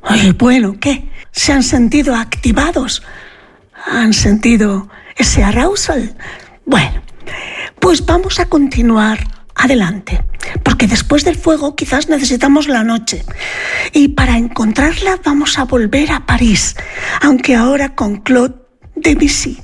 Oye, bueno, ¿qué? ¿Se han sentido activados? ¿Han sentido ese arousal? Bueno, pues vamos a continuar adelante, porque después del fuego quizás necesitamos la noche. Y para encontrarla vamos a volver a París, aunque ahora con Claude Debussy.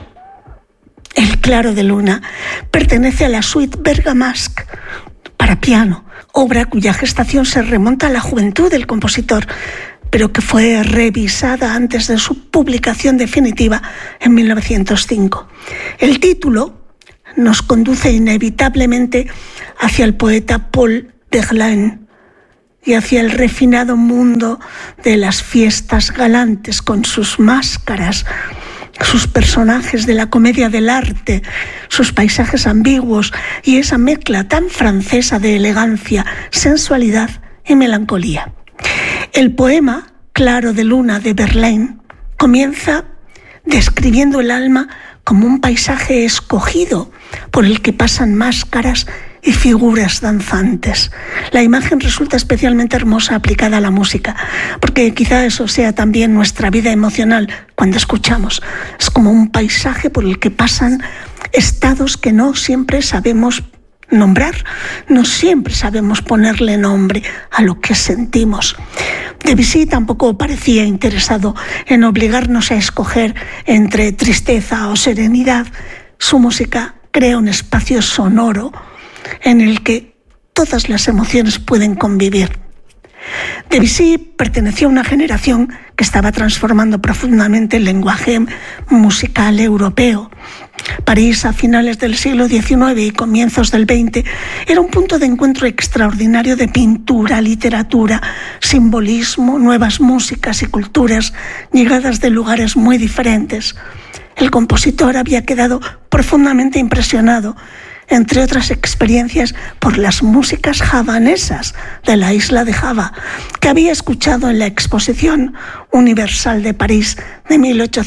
El Claro de Luna pertenece a la suite Bergamasque para piano, obra cuya gestación se remonta a la juventud del compositor, pero que fue revisada antes de su publicación definitiva en 1905. El título nos conduce inevitablemente hacia el poeta Paul Verlaine y hacia el refinado mundo de las fiestas galantes con sus máscaras, sus personajes de la comedia del arte, sus paisajes ambiguos y esa mezcla tan francesa de elegancia, sensualidad y melancolía. El poema Claro de Luna de Verlaine comienza describiendo el alma como un paisaje escogido por el que pasan máscaras y figuras danzantes. La imagen resulta especialmente hermosa aplicada a la música, porque quizá eso sea también nuestra vida emocional cuando escuchamos. Es como un paisaje por el que pasan estados que no siempre sabemos nombrar, no siempre sabemos ponerle nombre a lo que sentimos. Debussy tampoco parecía interesado en obligarnos a escoger entre tristeza o serenidad. Su música crea un espacio sonoro en el que todas las emociones pueden convivir. Debussy perteneció a una generación que estaba transformando profundamente el lenguaje musical europeo. París, a finales del siglo XIX y comienzos del XX, era un punto de encuentro extraordinario de pintura, literatura, simbolismo, nuevas músicas y culturas llegadas de lugares muy diferentes. El compositor había quedado profundamente impresionado, entre otras experiencias, por las músicas javanesas de la isla de Java, que había escuchado en la Exposición Universal de París de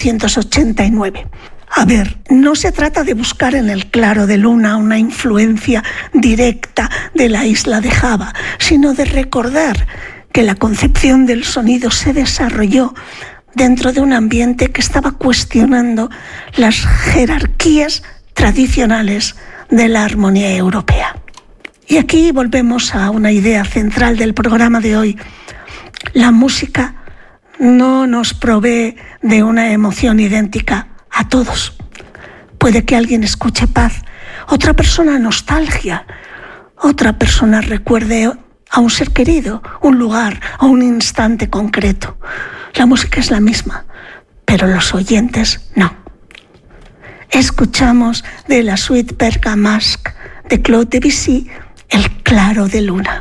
1889. A ver, no se trata de buscar en el Claro de Luna una influencia directa de la isla de Java, sino de recordar que la concepción del sonido se desarrolló dentro de un ambiente que estaba cuestionando las jerarquías tradicionales de la armonía europea. Y aquí volvemos a una idea central del programa de hoy. La música no nos provee de una emoción idéntica a todos. Puede que alguien escuche paz, otra persona nostalgia, otra persona recuerde a un ser querido, un lugar o un instante concreto. La música es la misma, pero los oyentes no. Escuchamos de la suite Bergamasque de Claude Debussy, El Claro de Luna.